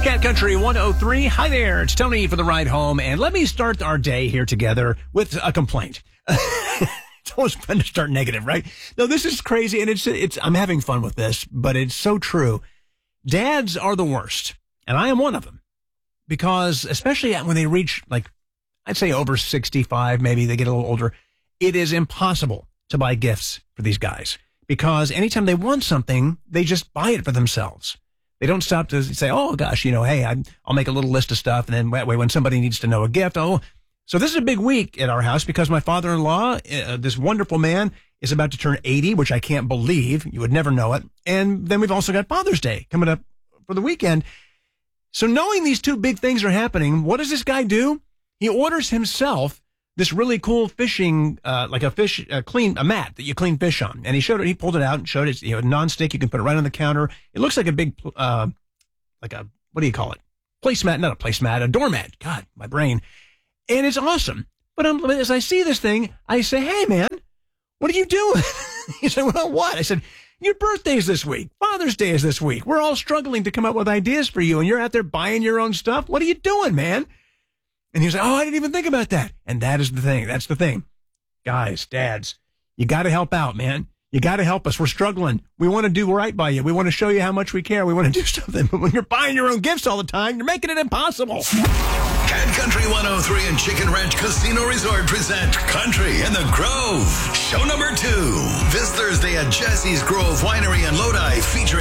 Cat Country 103. Hi there, it's Tony for the ride home, and let me start our day here together with a complaint. It's always fun to start negative, right? No, this is crazy, and it's. I'm having fun with this, but it's so true. Dads are the worst, and I am one of them, because especially when they reach, like, I'd say over 65, maybe they get a little older, it is impossible to buy gifts for these guys, because anytime they want something, they just buy it for themselves. They don't stop to say, oh, gosh, hey, I'll make a little list of stuff. And then that way, when somebody needs to know a gift, so this is a big week at our house because my father-in-law, this wonderful man, is about to turn 80, which I can't believe. You would never know it. And then we've also got Father's Day coming up for the weekend. So knowing these two big things are happening, what does this guy do? He orders himself this really cool fishing, like a mat that you clean fish on. And he pulled it out and showed it. Non-stick. You can put it right on the counter. It looks like a big, what do you call it? Placemat, not a placemat, a doormat. God, my brain. And it's awesome. But as I see this thing, I say, hey, man, what are you doing? He said, well, what? I said, your birthday's this week. Father's Day is this week. We're all struggling to come up with ideas for you, and you're out there buying your own stuff. What are you doing, man? And he was like, oh, I didn't even think about that. And that is the thing. That's the thing. Guys, dads, you got to help out, man. You got to help us. We're struggling. We want to do right by you. We want to show you how much we care. We want to do something. But when you're buying your own gifts all the time, you're making it impossible. Cat Country 103 and Chicken Ranch Casino Resort present Country in the Grove. Show number 2. This Thursday at Jesse's Grove Winery in Lodi, featuring